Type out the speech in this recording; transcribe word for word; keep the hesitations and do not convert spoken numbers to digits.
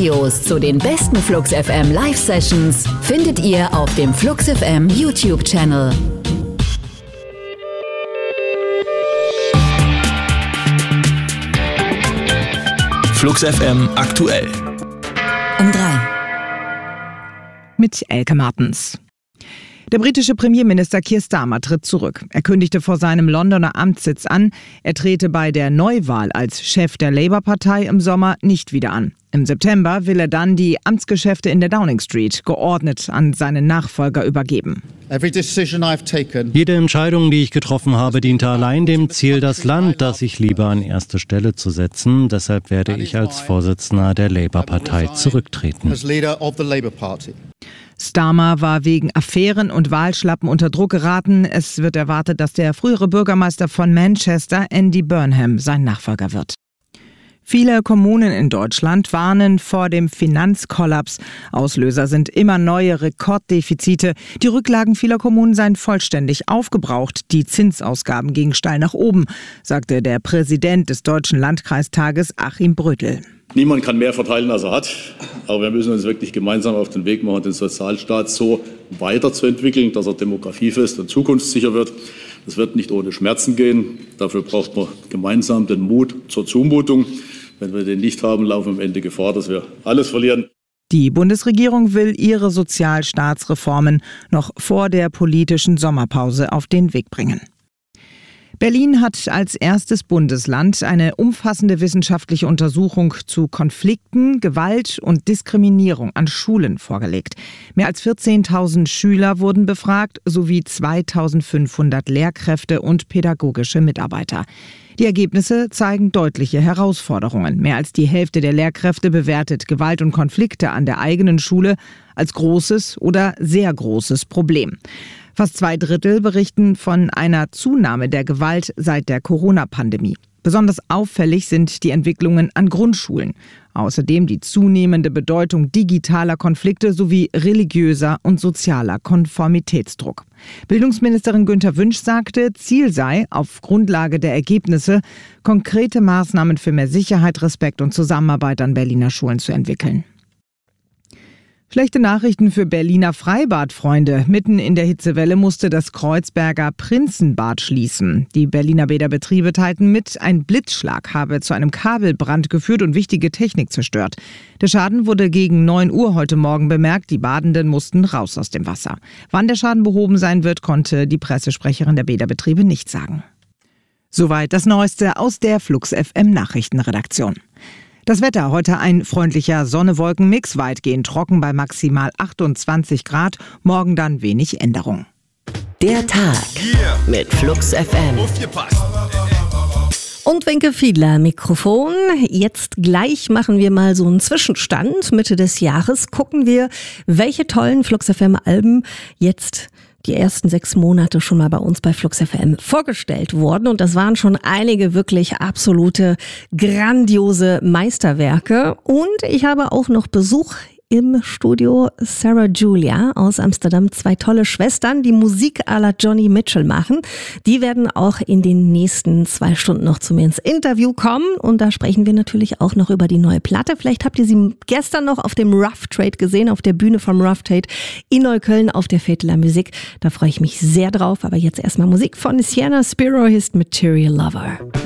Videos zu den besten Flux F M Live-Sessions findet ihr auf dem Flux F M YouTube-Channel. Flux F M aktuell. Um drei. Mit Elke Martens. Der britische Premierminister Keir Starmer tritt zurück. Er kündigte vor seinem Londoner Amtssitz an, er trete bei der Neuwahl als Chef der Labour-Partei im Sommer nicht wieder an. Im September will er dann die Amtsgeschäfte in der Downing Street geordnet an seinen Nachfolger übergeben. Jede Entscheidung, die ich getroffen habe, diente allein dem Ziel, das Land, das ich liebe, an erste Stelle zu setzen. Deshalb werde ich als Vorsitzender der Labour-Partei zurücktreten. Starmer war wegen Affären und Wahlschlappen unter Druck geraten. Es wird erwartet, dass der frühere Bürgermeister von Manchester, Andy Burnham, sein Nachfolger wird. Viele Kommunen in Deutschland warnen vor dem Finanzkollaps. Auslöser sind immer neue Rekorddefizite. Die Rücklagen vieler Kommunen seien vollständig aufgebraucht. Die Zinsausgaben gingen steil nach oben, sagte der Präsident des Deutschen Landkreistages Achim Brödel. Niemand kann mehr verteilen, als er hat. Aber wir müssen uns wirklich gemeinsam auf den Weg machen, den Sozialstaat so weiterzuentwickeln, dass er demografiefest und zukunftssicher wird. Das wird nicht ohne Schmerzen gehen. Dafür braucht man gemeinsam den Mut zur Zumutung. Wenn wir den nicht haben, laufen wir am Ende Gefahr, dass wir alles verlieren. Die Bundesregierung will ihre Sozialstaatsreformen noch vor der politischen Sommerpause auf den Weg bringen. Berlin hat als erstes Bundesland eine umfassende wissenschaftliche Untersuchung zu Konflikten, Gewalt und Diskriminierung an Schulen vorgelegt. Mehr als vierzehntausend Schüler wurden befragt, sowie zweitausendfünfhundert Lehrkräfte und pädagogische Mitarbeiter. Die Ergebnisse zeigen deutliche Herausforderungen. Mehr als die Hälfte der Lehrkräfte bewertet Gewalt und Konflikte an der eigenen Schule als großes oder sehr großes Problem. Fast zwei Drittel berichten von einer Zunahme der Gewalt seit der Corona-Pandemie. Besonders auffällig sind die Entwicklungen an Grundschulen. Außerdem die zunehmende Bedeutung digitaler Konflikte sowie religiöser und sozialer Konformitätsdruck. Bildungsministerin Günther Wünsch sagte, Ziel sei, auf Grundlage der Ergebnisse konkrete Maßnahmen für mehr Sicherheit, Respekt und Zusammenarbeit an Berliner Schulen zu entwickeln. Schlechte Nachrichten für Berliner Freibadfreunde. Mitten in der Hitzewelle musste das Kreuzberger Prinzenbad schließen. Die Berliner Bäderbetriebe teilten mit, ein Blitzschlag habe zu einem Kabelbrand geführt und wichtige Technik zerstört. Der Schaden wurde gegen neun Uhr heute Morgen bemerkt. Die Badenden mussten raus aus dem Wasser. Wann der Schaden behoben sein wird, konnte die Pressesprecherin der Bäderbetriebe nicht sagen. Soweit das Neueste aus der Flux F M Nachrichtenredaktion. Das Wetter, heute ein freundlicher Sonne-Wolken-Mix, weitgehend trocken bei maximal achtundzwanzig Grad, morgen dann wenig Änderung. Der Tag mit Flux F M. Und Wenke Fiedler, Mikrofon. Jetzt gleich machen wir mal so einen Zwischenstand. Mitte des Jahres gucken wir, welche tollen Flux F M-Alben jetzt die ersten sechs Monate schon mal bei uns bei Flux F M vorgestellt wurden. Und das waren schon einige wirklich absolute, grandiose Meisterwerke. Und ich habe auch noch Besuch im Studio. Sarah Julia aus Amsterdam, zwei tolle Schwestern, die Musik à la Johnny Mitchell machen. Die werden auch in den nächsten zwei Stunden noch zu mir ins Interview kommen. Und da sprechen wir natürlich auch noch über die neue Platte. Vielleicht habt ihr sie gestern noch auf dem Rough Trade gesehen, auf der Bühne vom Rough Trade in Neukölln auf der Fete la Musique. Da freue ich mich sehr drauf. Aber jetzt erstmal Musik von Sienna Spiro, ist Material Lover.